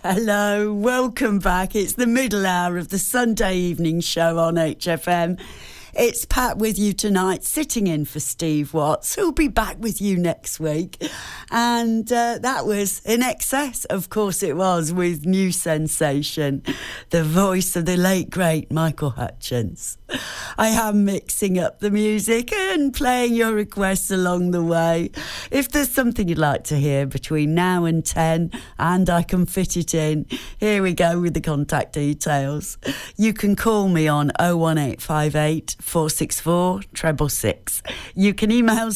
Hello, welcome back. It's the middle hour of the Sunday evening show on HFM. It's Pat with you tonight, sitting in for Steve Watts, who'll be back with you next week. And that was In Excess, of course it was, with New Sensation, the voice of the late, great Michael Hutchence. I am mixing up the music and playing your requests along the way. If there's something you'd like to hear between now and 10, and I can fit it in, here we go with the contact details. You can call me on 01858 464 666. You can email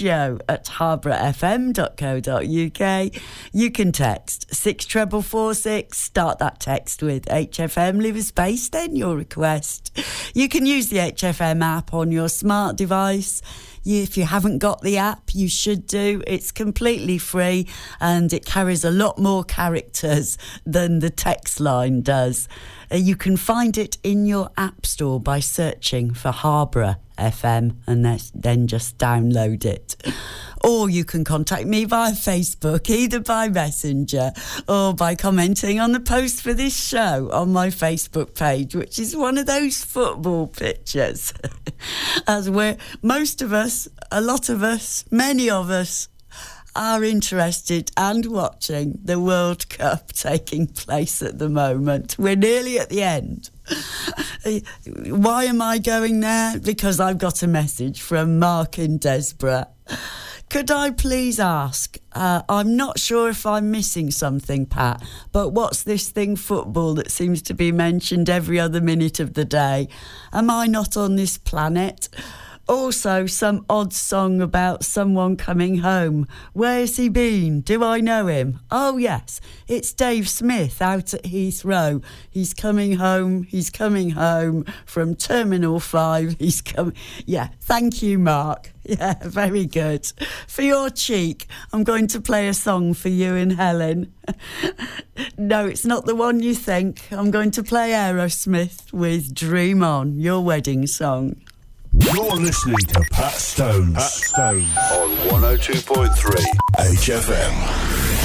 studio@harbourfm.co.uk. You can text 64446. Start that text with HFM. Leave a space, then your request. You can use the HFM app on your smart device. If you haven't got the app, you should do. It's completely free and it carries a lot more characters than the text line does. You can find it in your app store by searching for Harbour FM and then just download it. Or you can contact me via Facebook, either by Messenger or by commenting on the post for this show on my Facebook page, which is one of those football pictures. As most of us, a lot of us, many of us, are interested and watching the World Cup taking place at the moment. We're nearly at the end. Why am I going there? Because I've got a message from Mark in Desborough. Could I please ask, I'm not sure if I'm missing something, Pat, but what's this thing football that seems to be mentioned every other minute of the day? Am I not on this planet? Also, some odd song about someone coming home. Where's he been? Do I know him? Oh, yes, it's Dave Smith out at Heathrow. He's coming home from Terminal 5. He's coming. Yeah, thank you, Mark. Yeah, very good. For your cheek, I'm going to play a song for you and Helen. No, it's not the one you think. I'm going to play Aerosmith with Dream On, your wedding song. You're listening to Pat Stones. On 102.3 HFM.